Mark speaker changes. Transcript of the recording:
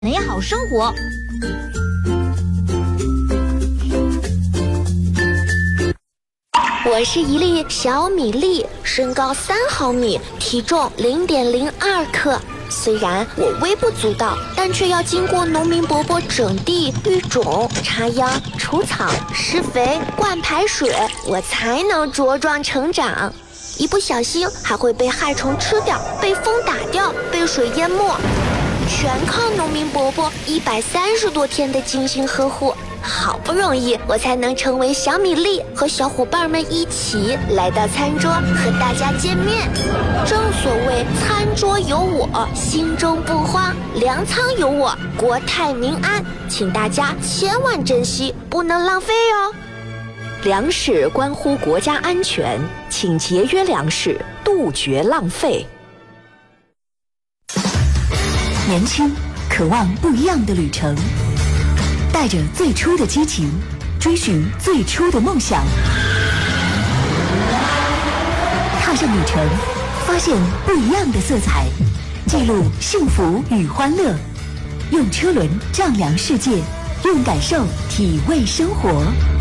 Speaker 1: 美好生活。
Speaker 2: 我是一粒小米粒，身高3毫米，体重0.02克。虽然我微不足道，但却要经过农民伯伯整地、育种、插秧、除草、施肥、灌排水，我才能茁壮成长。一不小心还会被害虫吃掉，被风打掉，被水淹没，全靠农民伯伯130多天的精心呵护。好不容易我才能成为小米粒，和小伙伴们一起来到餐桌和大家见面。正所谓餐桌有我，心中不慌；粮仓有我，国泰民安。请大家千万珍惜，不能浪费哦。
Speaker 3: 粮食关乎国家安全，请节约粮食，杜绝浪费。
Speaker 4: 年轻，渴望不一样的旅程，带着最初的激情，追寻最初的梦想，踏上旅程，发现不一样的色彩，记录幸福与欢乐，用车轮丈量世界，用感受体味生活。